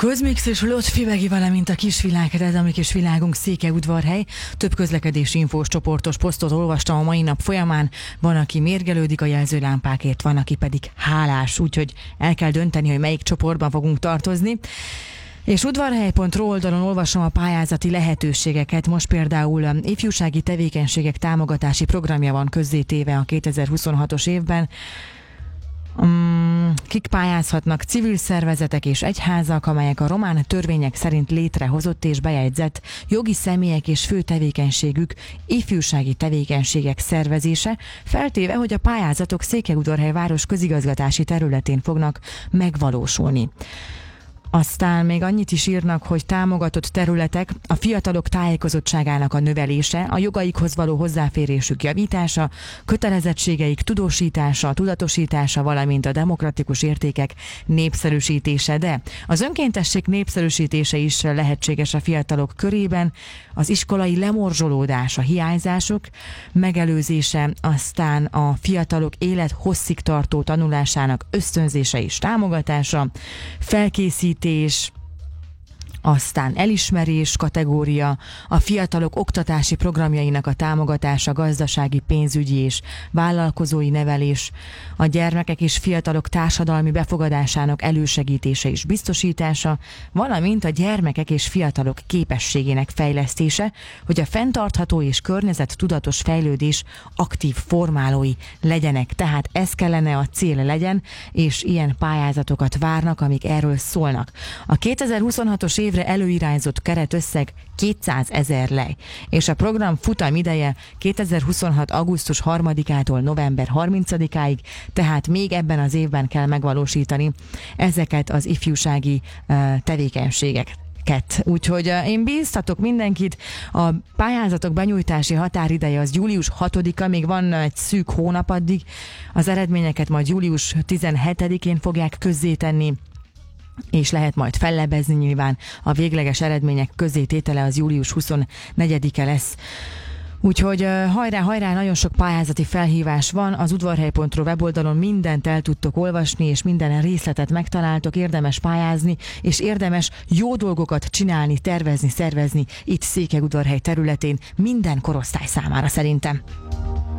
Közmix és Lotfi Begi, valamint a kisvilág, ez a mi kis világunk, Székelyudvarhely. Több közlekedési infós csoportos posztot olvastam a mai nap folyamán. Van, aki mérgelődik a jelzőlámpákért, van, aki pedig hálás, úgyhogy el kell dönteni, hogy melyik csoportban fogunk tartozni. És udvarhely.ro oldalon olvasom a pályázati lehetőségeket. Most például ifjúsági tevékenységek támogatási programja van közzétéve a 2026-os évben. Kik pályázhatnak? Civil szervezetek és egyházak, amelyek a román törvények szerint létrehozott és bejegyzett jogi személyek, és fő tevékenységük ifjúsági tevékenységek szervezése, feltéve, hogy a pályázatok Székelyudvarhely város közigazgatási területén fognak megvalósulni. Aztán még annyit is írnak, hogy támogatott területek: a fiatalok tájékozottságának a növelése, a jogaikhoz való hozzáférésük javítása, kötelezettségeik tudósítása, tudatosítása, valamint a demokratikus értékek népszerűsítése. De az önkéntesség népszerűsítése is lehetséges a fiatalok körében, az iskolai lemorzsolódás, a hiányzások megelőzése, aztán a fiatalok élethosszig tartó tanulásának ösztönzése és támogatása, felkészítés, aztán elismerés kategória, a fiatalok oktatási programjainak a támogatása, gazdasági, pénzügyi és vállalkozói nevelés, a gyermekek és fiatalok társadalmi befogadásának elősegítése és biztosítása, valamint a gyermekek és fiatalok képességének fejlesztése, hogy a fenntartható és környezettudatos fejlődés aktív formálói legyenek. Tehát ez kellene a cél legyen, és ilyen pályázatokat várnak, amik erről szólnak. A 2026-os évre előirányzott keretösszeg 200 000 lej, és a program futamideje 2026. augusztus 3-ától november 30-áig, tehát még ebben az évben kell megvalósítani ezeket az ifjúsági tevékenységeket. Úgyhogy én bíztatok mindenkit, a pályázatok benyújtási határideje az július 6-a, még van egy szűk hónap addig, az eredményeket majd július 17-én fogják közzétenni, és lehet majd fellebezni nyilván. A végleges eredmények közzététele az július 24-e lesz. Úgyhogy hajrá, nagyon sok pályázati felhívás van, az udvarhely.ro weboldalon mindent el tudtok olvasni, és minden részletet megtaláltok, érdemes pályázni, és érdemes jó dolgokat csinálni, tervezni, szervezni itt Székelyudvarhely területén minden korosztály számára szerintem.